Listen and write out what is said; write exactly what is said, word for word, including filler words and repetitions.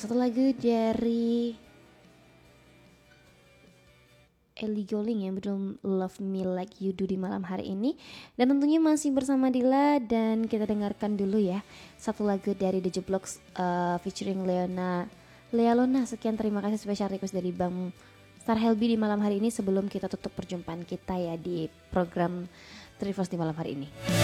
satu lagu dari Ellie Goulding yang berjudul Love Me Like You Do di malam hari ini. Dan tentunya masih bersama Dila, dan kita dengarkan dulu ya satu lagu dari The Jukebox uh, featuring Leona Lea Lona. Sekian, terima kasih special request dari Bang Star Helby di malam hari ini sebelum kita tutup perjumpaan kita ya di program Trifos di malam hari ini.